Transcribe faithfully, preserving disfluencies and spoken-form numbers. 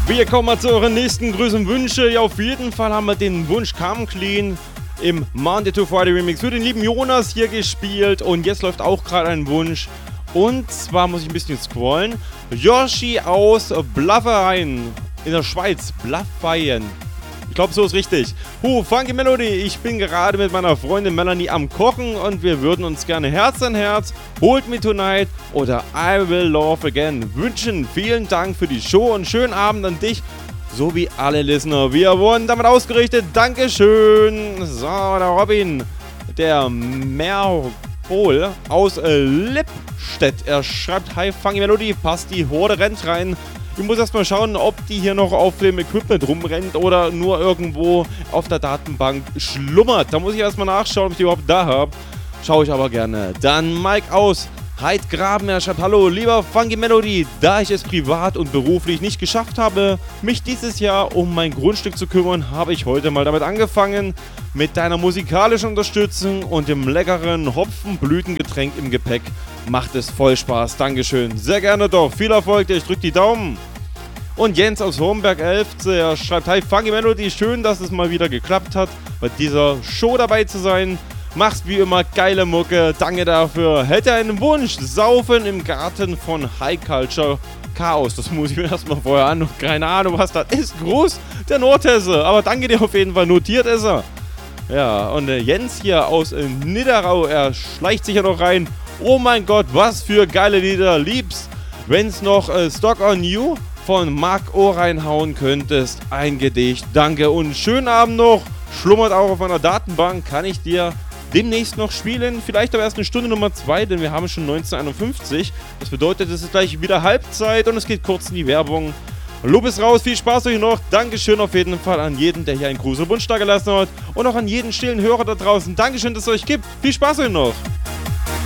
Wir kommen mal zu euren nächsten Grüßen und Wünsche. Ja, auf jeden Fall haben wir den Wunsch Come Clean im Monday to Friday Remix für den lieben Jonas hier gespielt. Und jetzt läuft auch gerade ein Wunsch. Und zwar muss ich ein bisschen scrollen. Yoshi aus Blafferein in der Schweiz. Blafferein. Ich glaube, so ist richtig. Huh, Funky Melody. Ich bin gerade mit meiner Freundin Melanie am Kochen und wir würden uns gerne Herz an Herz, Hold Me Tonight oder I Will Love Again wünschen. Vielen Dank für die Show und schönen Abend an dich sowie alle Listener. Wir wurden damit ausgerichtet. Dankeschön. So, der Robin, der Merpol aus äh, Lippstedt. Er schreibt, hi Funky Melody, passt die Horde rennt rein. Ich muss erstmal schauen, ob die hier noch auf dem Equipment rumrennt oder nur irgendwo auf der Datenbank schlummert. Da muss ich erstmal nachschauen, ob ich die überhaupt da habe. Schaue ich aber gerne. Dann Mike aus Heidgraben, er schreibt, hallo, lieber Funky Melody, da ich es privat und beruflich nicht geschafft habe, mich dieses Jahr um mein Grundstück zu kümmern, habe ich heute mal damit angefangen. Mit deiner musikalischen Unterstützung und dem leckeren Hopfenblütengetränk im Gepäck macht es voll Spaß. Dankeschön. Sehr gerne doch. Viel Erfolg, ich drück die Daumen. Und Jens aus Homberg elf, er schreibt, hi Funky Melody, schön, dass es mal wieder geklappt hat, bei dieser Show dabei zu sein. Machst wie immer geile Mucke, danke dafür. Hätte einen Wunsch, saufen im Garten von High Culture Chaos. Das muss ich mir erstmal vorher an. Keine Ahnung, was das ist. Groß, der Nordhesse. Aber danke dir auf jeden Fall, notiert ist er. Ja, und äh, Jens hier aus äh, Niederau, er schleicht sich ja noch rein. Oh mein Gott, was für geile Lieder. Liebst, wenn's noch äh, Stock on You von Mark O reinhauen könntest. Ein Gedicht, danke und schönen Abend noch. Schlummert auch auf meiner Datenbank, kann ich dir demnächst noch spielen. Vielleicht aber erst eine Stunde Nummer zwei, denn wir haben schon neunzehnhunderteinundfünfzig. Das bedeutet, es ist gleich wieder Halbzeit und es geht kurz in die Werbung. Lob ist raus, viel Spaß euch noch. Dankeschön auf jeden Fall an jeden, der hier einen Gruß und Wunsch da gelassen hat. Und auch an jeden stillen Hörer da draußen. Dankeschön, dass es euch gibt. Viel Spaß euch noch.